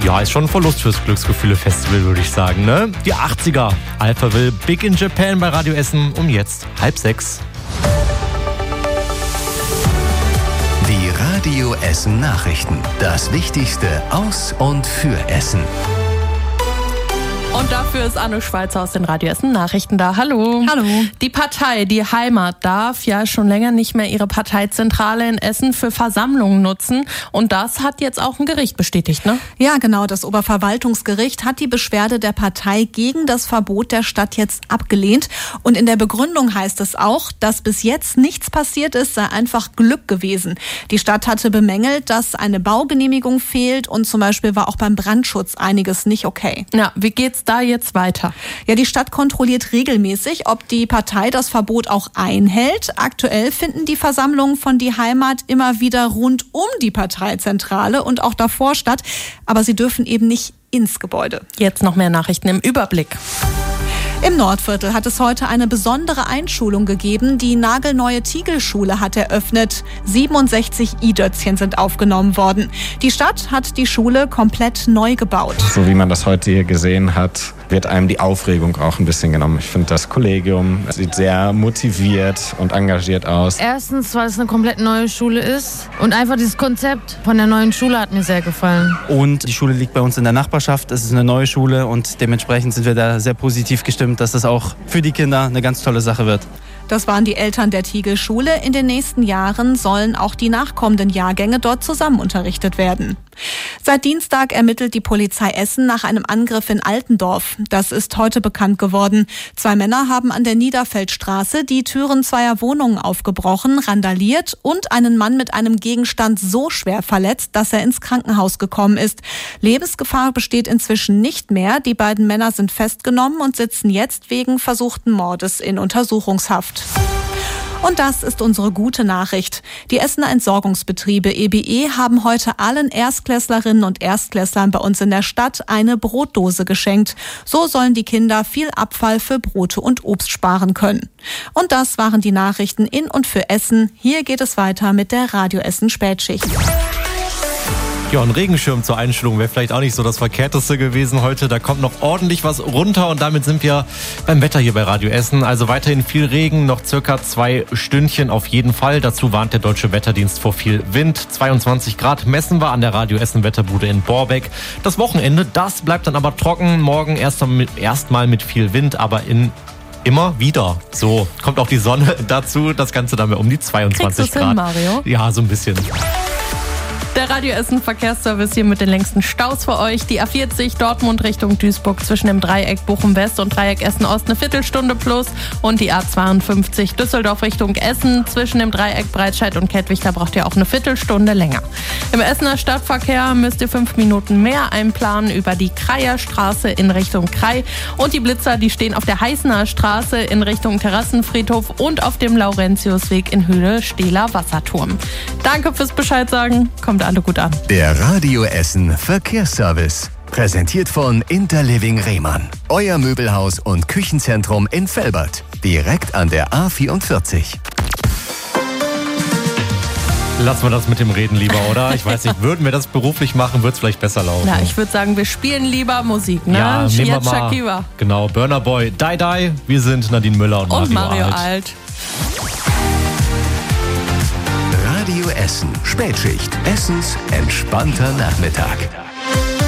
Ja, ist schon ein Verlust fürs Glücksgefühle-Festival, würde ich sagen, ne? Die 80er. Alphaville, Big in Japan bei Radio Essen um jetzt 5:30. Die Radio Essen Nachrichten. Das Wichtigste aus und für Essen. Und dafür ist Anne Schweizer aus den Radio Essen Nachrichten da. Hallo. Hallo. Die Partei Die Heimat darf ja schon länger nicht mehr ihre Parteizentrale in Essen für Versammlungen nutzen. Und das hat jetzt auch ein Gericht bestätigt, ne? Ja, genau. Das Oberverwaltungsgericht hat die Beschwerde der Partei gegen das Verbot der Stadt jetzt abgelehnt. Und in der Begründung heißt es auch, dass bis jetzt nichts passiert ist, sei einfach Glück gewesen. Die Stadt hatte bemängelt, dass eine Baugenehmigung fehlt und zum Beispiel war auch beim Brandschutz einiges nicht okay. Ja, wie geht's da jetzt weiter? Ja, die Stadt kontrolliert regelmäßig, ob die Partei das Verbot auch einhält. Aktuell finden die Versammlungen von Die Heimat immer wieder rund um die Parteizentrale und auch davor statt. Aber sie dürfen eben nicht ins Gebäude. Jetzt noch mehr Nachrichten im Überblick. Im Nordviertel hat es heute eine besondere Einschulung gegeben. Die nagelneue Tigelschule hat eröffnet. 67 I-Dötzchen sind aufgenommen worden. Die Stadt hat die Schule komplett neu gebaut. So wie man das heute hier gesehen hat, wird einem die Aufregung auch ein bisschen genommen. Ich finde, das Kollegium sieht sehr motiviert und engagiert aus. Erstens, weil es eine komplett neue Schule ist und einfach dieses Konzept von der neuen Schule hat mir sehr gefallen. Und die Schule liegt bei uns in der Nachbarschaft. Es ist eine neue Schule und dementsprechend sind wir da sehr positiv gestimmt, dass es auch für die Kinder eine ganz tolle Sache wird. Das waren die Eltern der Tigelschule. In den nächsten Jahren sollen auch die nachkommenden Jahrgänge dort zusammen unterrichtet werden. Seit Dienstag ermittelt die Polizei Essen nach einem Angriff in Altendorf. Das ist heute bekannt geworden. 2 Männer haben an der Niederfeldstraße die Türen 2 Wohnungen aufgebrochen, randaliert und einen Mann mit einem Gegenstand so schwer verletzt, dass er ins Krankenhaus gekommen ist. Lebensgefahr besteht inzwischen nicht mehr. Die beiden Männer sind festgenommen und sitzen jetzt wegen versuchten Mordes in Untersuchungshaft. Und das ist unsere gute Nachricht. Die Essener Entsorgungsbetriebe EBE haben heute allen Erstklässlerinnen und Erstklässlern bei uns in der Stadt eine Brotdose geschenkt. So sollen die Kinder viel Abfall für Brote und Obst sparen können. Und das waren die Nachrichten in und für Essen. Hier geht es weiter mit der Radio Essen Spätschicht. Ja, ein Regenschirm zur Einstellung wäre vielleicht auch nicht so das Verkehrteste gewesen heute. Da kommt noch ordentlich was runter und damit sind wir beim Wetter hier bei Radio Essen. Also weiterhin viel Regen, noch circa 2 Stündchen auf jeden Fall. Dazu warnt der Deutsche Wetterdienst vor viel Wind. 22 Grad messen wir an der Radio Essen Wetterbude in Borbeck. Das Wochenende, das bleibt dann aber trocken. Morgen erstmal mit viel Wind, aber immer wieder. So, kommt auch die Sonne dazu. Das Ganze dann um die 22 Kriegst du's Grad. hin, Mario? Ja, so ein bisschen. Der Radio Essen Verkehrsservice hier mit den längsten Staus für euch. Die A40 Dortmund Richtung Duisburg zwischen dem Dreieck Bochum West und Dreieck Essen Ost eine Viertelstunde plus. Und die A52 Düsseldorf Richtung Essen zwischen dem Dreieck Breitscheid und Kettwig, da braucht ihr auch eine Viertelstunde länger. Im Essener Stadtverkehr müsst ihr 5 Minuten mehr einplanen über die Kreier Straße in Richtung Krai. Und die Blitzer, die stehen auf der Heißener Straße in Richtung Terrassenfriedhof und auf dem Laurentiusweg in Höhe Stehler Wasserturm. Danke fürs Bescheid sagen. Kommt alle gut an. Der Radio Essen Verkehrsservice. Präsentiert von Interliving Rehmann. Euer Möbelhaus und Küchenzentrum in Velbert. Direkt an der A44. Lassen wir das mit dem Reden lieber, oder? Ich weiß nicht, würden wir das beruflich machen, würde es vielleicht besser laufen. Ja, ich würde sagen, wir spielen lieber Musik, ne? Ja, nehmen wir mal. Shakira. Genau, Burna Boy, Die Die. Wir sind Nadine Müller und Mario Alt. Alt. Radio Essen Spätschicht. Essens entspannter Nachmittag.